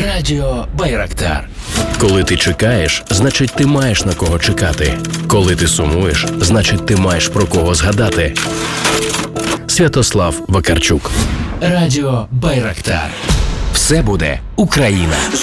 Радіо Байрактар. Коли ти чекаєш, значить ти маєш на кого чекати. Коли ти сумуєш, значить ти маєш про кого згадати. Святослав Вакарчук. Радіо Байрактар. Все буде Україна.